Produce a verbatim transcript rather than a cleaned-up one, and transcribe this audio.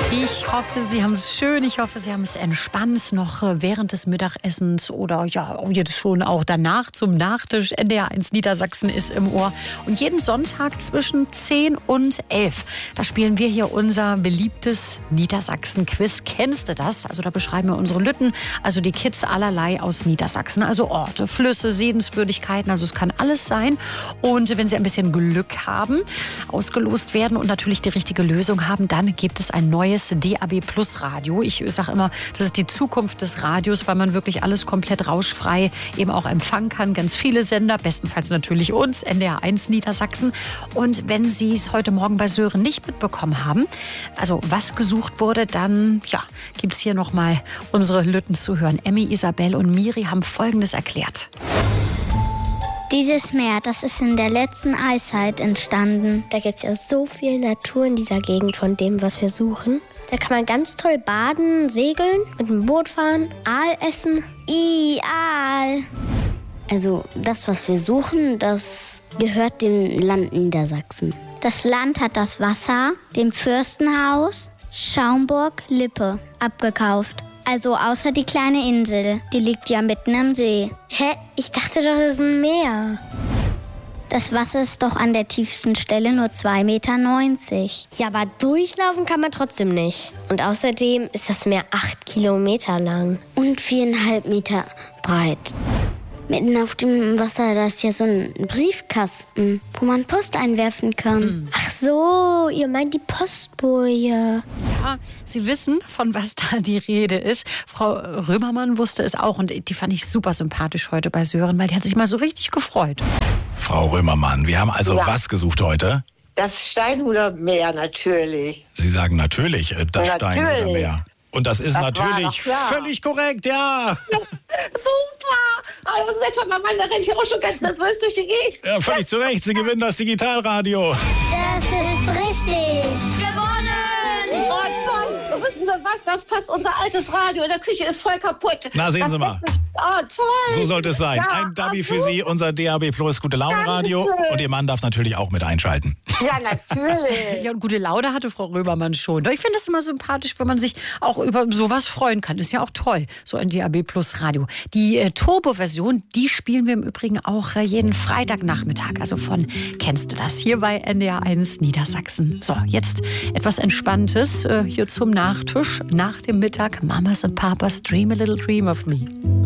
Ich hoffe, Sie haben es schön. Ich hoffe, Sie haben es entspannt noch während des Mittagessens oder ja, jetzt schon auch danach zum Nachtisch. N D R eins Niedersachsen ist im Ohr. Und jeden Sonntag zwischen zehn und elf, da spielen wir hier unser beliebtes Niedersachsen-Quiz. Kennst du das? Also da beschreiben wir unsere Lütten, also die Kids allerlei aus Niedersachsen. Also Orte, Flüsse, Sehenswürdigkeiten, also es kann alles sein. Und wenn Sie ein bisschen Glück haben, ausgelost werden und natürlich die richtige Lösung haben, dann gibt es ein neues D A B Plus Radio. Ich sage immer, das ist die Zukunft des Radios, weil man wirklich alles komplett rauschfrei eben auch empfangen kann. Ganz viele Sender, bestenfalls natürlich uns, N D R eins Niedersachsen. Und wenn Sie es heute Morgen bei Sören nicht mitbekommen haben, also was gesucht wurde, dann ja, gibt es hier nochmal unsere Lütten zu hören. Emmy, Isabel und Miri haben Folgendes erklärt. Dieses Meer, das ist in der letzten Eiszeit entstanden. Da gibt es ja so viel Natur in dieser Gegend von dem, was wir suchen. Da kann man ganz toll baden, segeln, mit dem Boot fahren, Aal essen. I, Aal. Also das, was wir suchen, das gehört dem Land Niedersachsen. Das Land hat das Wasser dem Fürstenhaus Schaumburg-Lippe abgekauft. Also außer die kleine Insel, die liegt ja mitten im See. Hä? Ich dachte doch, das ist ein Meer. Das Wasser ist doch an der tiefsten Stelle nur zwei Meter neunzig. Ja, aber durchlaufen kann man trotzdem nicht. Und außerdem ist das Meer acht Kilometer lang. Und viereinhalb Meter breit. Mitten auf dem Wasser, da ist ja so ein Briefkasten, wo man Post einwerfen kann. Mhm. Ach so, ihr meint die Postboje. Ja, Sie wissen, von was da die Rede ist. Frau Römermann wusste es auch und die fand ich super sympathisch heute bei Sören, weil die hat sich mal so richtig gefreut. Frau Römermann, wir haben also Ja. was gesucht heute? Das Steinhuder Meer natürlich. Sie sagen natürlich, äh, das Natürlich. Steinhuder Meer. Und das ist Das war natürlich doch klar. völlig korrekt, ja. Super! Also seht schon mal, Mann, der rennt hier auch schon ganz nervös durch die Gegend. Ja, völlig zu Recht. Sie gewinnen das Digitalradio. Das ist richtig. Gewonnen! Oh, toll! Wissen Sie was? Das passt. Unser altes Radio in der Küche ist voll kaputt. Na, sehen das Sie mal. Oh, toll! So sollte es sein. Ja, Ein Dubby für absolut. Sie, unser D A B Plus Gute Laune Radio. Dankeschön. Und Ihr Mann darf natürlich auch mit einschalten. Ja, natürlich. Ja, und gute Laune hatte Frau Römermann schon. Ich finde es immer sympathisch, wenn man sich auch über sowas freuen kann. Ist ja auch toll, so ein D A B Plus Radio. Die äh, Turbo-Version, die spielen wir im Übrigen auch äh, jeden Freitagnachmittag. Also von Kennst du das? Hier bei N D R eins Niedersachsen. So, jetzt etwas Entspanntes äh, hier zum Nachtisch. Nach dem Mittag, Mamas and Papas, Dream a Little Dream of Me.